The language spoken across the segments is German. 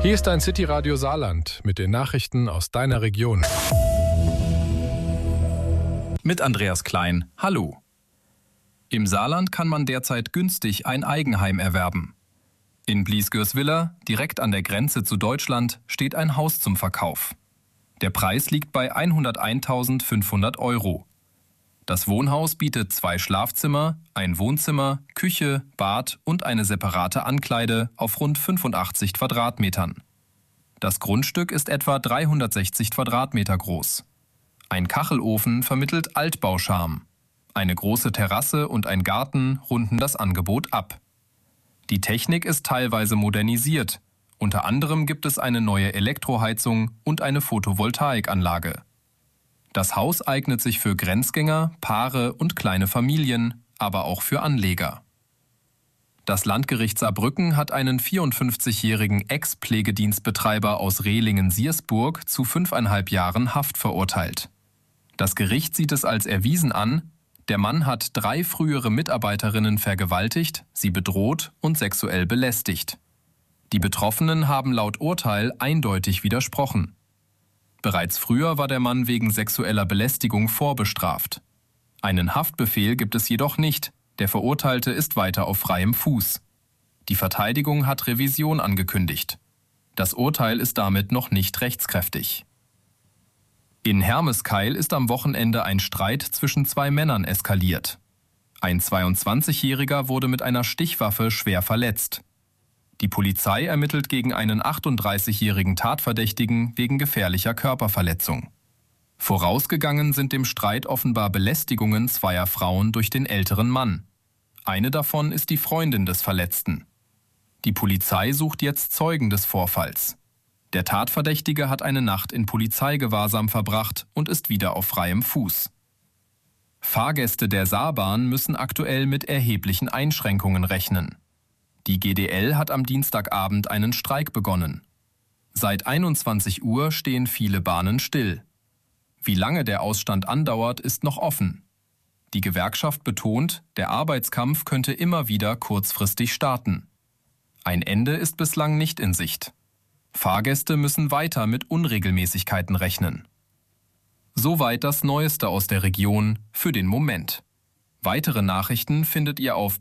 Hier ist dein City Radio Saarland mit den Nachrichten aus deiner Region. Mit Andreas Klein. Hallo. Im Saarland kann man derzeit günstig ein Eigenheim erwerben. In Bliesgörswiller, direkt an der Grenze zu Deutschland, steht ein Haus zum Verkauf. Der Preis liegt bei 101.500 €. Das Wohnhaus bietet 2 Schlafzimmer, ein Wohnzimmer, Küche, Bad und eine separate Ankleide auf rund 85 Quadratmetern. Das Grundstück ist etwa 360 Quadratmeter groß. Ein Kachelofen vermittelt Altbaucharme. Eine große Terrasse und ein Garten runden das Angebot ab. Die Technik ist teilweise modernisiert. Unter anderem gibt es eine neue Elektroheizung und eine Photovoltaikanlage. Das Haus eignet sich für Grenzgänger, Paare und kleine Familien, aber auch für Anleger. Das Landgericht Saarbrücken hat einen 54-jährigen Ex-Pflegedienstbetreiber aus Rehlingen-Siersburg zu 5,5 Jahren Haft verurteilt. Das Gericht sieht es als erwiesen an, der Mann hat 3 frühere Mitarbeiterinnen vergewaltigt, sie bedroht und sexuell belästigt. Die Betroffenen haben laut Urteil eindeutig widersprochen. Bereits früher war der Mann wegen sexueller Belästigung vorbestraft. Einen Haftbefehl gibt es jedoch nicht, der Verurteilte ist weiter auf freiem Fuß. Die Verteidigung hat Revision angekündigt. Das Urteil ist damit noch nicht rechtskräftig. In Hermeskeil ist am Wochenende ein Streit zwischen 2 Männern eskaliert. Ein 22-Jähriger wurde mit einer Stichwaffe schwer verletzt. Die Polizei ermittelt gegen einen 38-jährigen Tatverdächtigen wegen gefährlicher Körperverletzung. Vorausgegangen sind dem Streit offenbar Belästigungen 2 Frauen durch den älteren Mann. Eine davon ist die Freundin des Verletzten. Die Polizei sucht jetzt Zeugen des Vorfalls. Der Tatverdächtige hat eine Nacht in Polizeigewahrsam verbracht und ist wieder auf freiem Fuß. Fahrgäste der Saarbahn müssen aktuell mit erheblichen Einschränkungen rechnen. Die GDL hat am Dienstagabend einen Streik begonnen. Seit 21 Uhr stehen viele Bahnen still. Wie lange der Ausstand andauert, ist noch offen. Die Gewerkschaft betont, der Arbeitskampf könnte immer wieder kurzfristig starten. Ein Ende ist bislang nicht in Sicht. Fahrgäste müssen weiter mit Unregelmäßigkeiten rechnen. Soweit das Neueste aus der Region für den Moment. Weitere Nachrichten findet ihr auf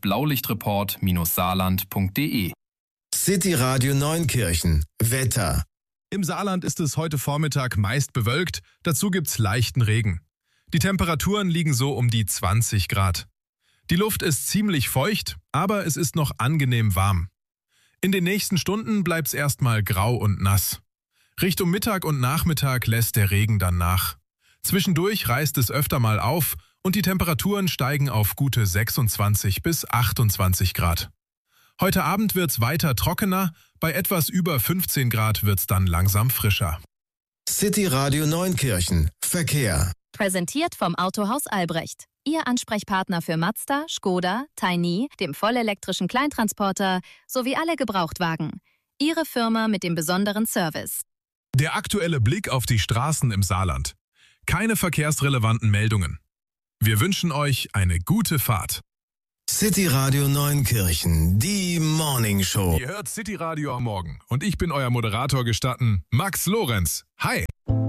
blaulichtreport-saarland.de. City Radio Neunkirchen. Wetter. Im Saarland ist es heute Vormittag meist bewölkt, dazu gibt's leichten Regen. Die Temperaturen liegen so um die 20 Grad. Die Luft ist ziemlich feucht, aber es ist noch angenehm warm. In den nächsten Stunden bleibt's erstmal grau und nass. Richtung Mittag und Nachmittag lässt der Regen dann nach. Zwischendurch reißt es öfter mal auf und die Temperaturen steigen auf gute 26 bis 28 Grad. Heute Abend wird's weiter trockener, bei etwas über 15 Grad wird's dann langsam frischer. City Radio Neunkirchen. Verkehr. Präsentiert vom Autohaus Albrecht. Ihr Ansprechpartner für Mazda, Škoda, Tiny, dem vollelektrischen Kleintransporter sowie alle Gebrauchtwagen. Ihre Firma mit dem besonderen Service. Der aktuelle Blick auf die Straßen im Saarland. Keine verkehrsrelevanten Meldungen. Wir wünschen euch eine gute Fahrt. City Radio Neunkirchen, die Morning Show. Ihr hört City Radio am Morgen und ich bin euer Moderator gestatten, Max Lorenz. Hi!